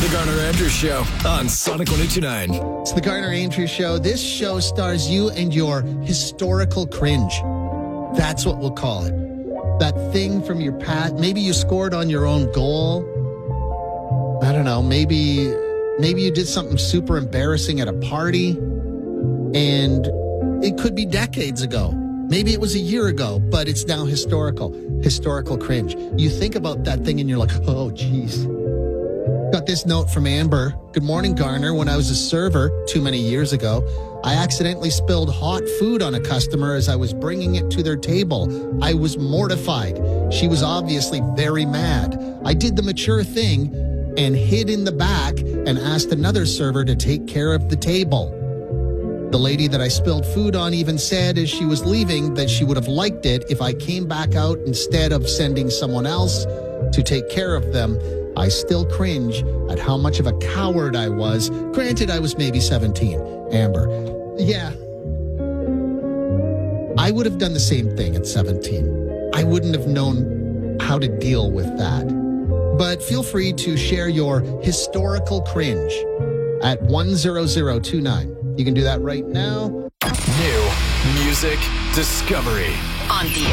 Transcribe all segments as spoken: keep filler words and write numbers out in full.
The Garner Andrews Show on Sonic one oh two point nine. It's the Garner Andrews Show. This show stars you and your historical cringe. That's what we'll call it. That thing from your past. Maybe you scored on your own goal. I don't know. Maybe, maybe you did something super embarrassing at a party. And it could be decades ago. Maybe it was a year ago, but it's now historical. Historical cringe. You think about that thing and you're like, oh, geez. Got this note from Amber. Good morning, Garner. When I was a server too many years ago, I accidentally spilled hot food on a customer as I was bringing it to their table. I was mortified. She was obviously very mad. I did the mature thing and hid in the back and asked another server to take care of the table. The lady that I spilled food on even said as she was leaving that she would have liked it if I came back out instead of sending someone else to take care of them. I still cringe at how much of a coward I was. Granted, I was maybe seventeen. Amber. Yeah. I would have done the same thing at seventeen. I wouldn't have known how to deal with that. But feel free to share your historical cringe at one zero zero two nine. You can do that right now. New music discovery on the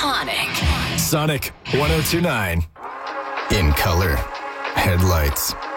iconic Sonic one oh two point nine. In color, headlights.